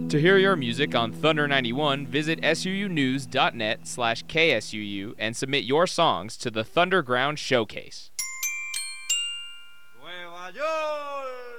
To hear your music on Thunder 91, visit suunews.net/KSUU and submit your songs to the Thunderground Showcase. Nueva York.